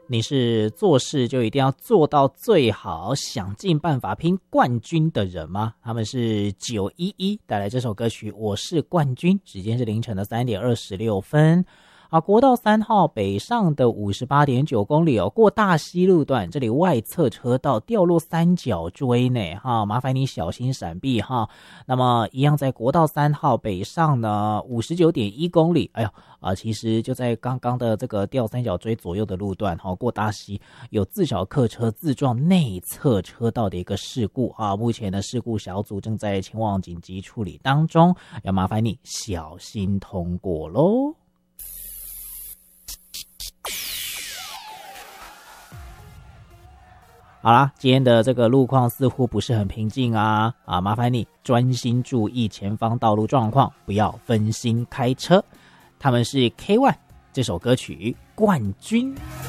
你是做事就一定要做到最好，想尽办法拼冠军的人吗？他们是911带来这首歌曲《我是冠军》，时间是凌晨的3点26分。国道3号北上的58.9公里过大溪路段，这里外侧车道掉落三角锥呢麻烦你小心闪避那么一样在国道3号北上呢59.1公里，其实就在刚刚的这个掉三角锥左右的路段过大溪有自小客车自撞内侧车道的一个事故目前的事故小组正在前往紧急处理当中，要麻烦你小心通过咯。好啦，今天的这个路况似乎不是很平静麻烦你专心注意前方道路状况，不要分心开车。他们是 K1 这首歌曲《冠军》。